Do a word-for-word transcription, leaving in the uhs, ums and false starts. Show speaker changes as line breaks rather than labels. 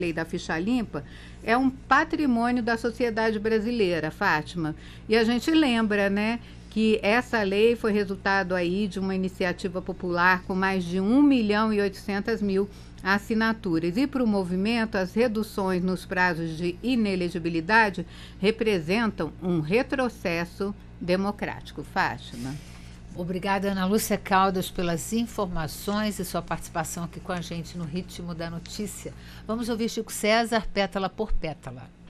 lei da ficha limpa é um patrimônio da sociedade brasileira, Fátima. E a gente lembra, né, que essa lei foi resultado aí de uma iniciativa popular com mais de um milhão e oitocentas mil assinaturas. E para o movimento, as reduções nos prazos de inelegibilidade representam um retrocesso democrático. Fátima.
Obrigada, Ana Lúcia Caldas, pelas informações e sua participação aqui com a gente no Ritmo da Notícia. Vamos ouvir Chico César, Pétala por Pétala.